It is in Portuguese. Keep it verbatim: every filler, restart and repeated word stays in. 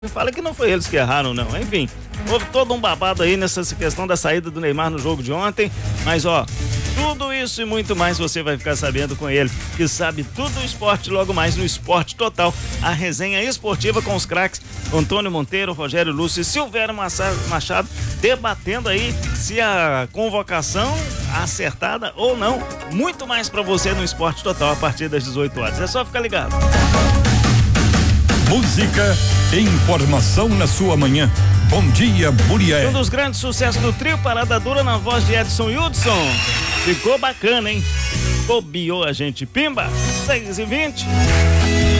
Fala que não foi eles que erraram, não. Enfim, houve todo um babado aí nessa questão da saída do Neymar no jogo de ontem. Mas, ó, tudo isso e muito mais você vai ficar sabendo com ele, que sabe tudo do esporte logo mais no Esporte Total. A resenha esportiva com os craques Antônio Monteiro, Rogério Lúcio e Silvério Machado, debatendo aí se a convocação acertada ou não. Muito mais pra você no Esporte Total a partir das dezoito horas. É só ficar ligado. Música e informação na sua manhã. Bom dia, Muriel. Um dos grandes sucessos do trio Parada Dura na voz de Edson Hudson. Ficou bacana, hein? Bobeou a gente. Pimba, seis e vinte.